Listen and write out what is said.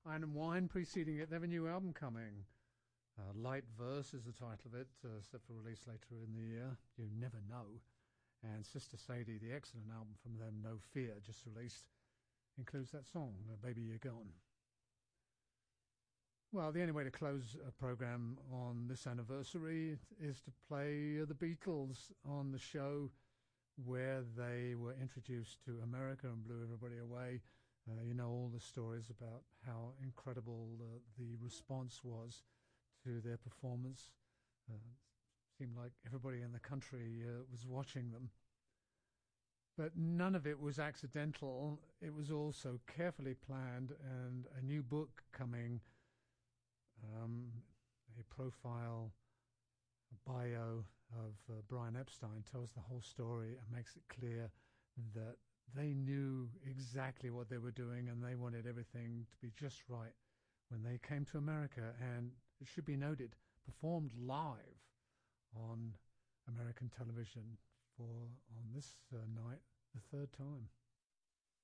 Iron and Wine preceding it. They have a new album coming. Light Verse is the title of it, set for release later in the year. You never know. And Sister Sadie, the excellent album from them, No Fear, just released, includes that song, Baby You're Gone. Well, the only way to close a program on this anniversary is to play the Beatles on the show where they were introduced to America and blew everybody away. You know all the stories about how incredible the response was to their performance. Seemed like everybody in the country was watching them. But none of it was accidental. It was all so carefully planned, and a new book coming, a profile, a bio of Brian Epstein, tells the whole story and makes it clear that they knew exactly what they were doing and they wanted everything to be just right when they came to America, and it should be noted, performed live on American television on this night, the third time.